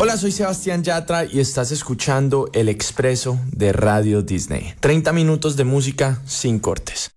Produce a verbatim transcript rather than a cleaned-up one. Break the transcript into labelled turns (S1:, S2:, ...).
S1: Hola, soy Sebastián Yatra y estás escuchando El Expreso de Radio Disney. treinta minutos de música sin cortes.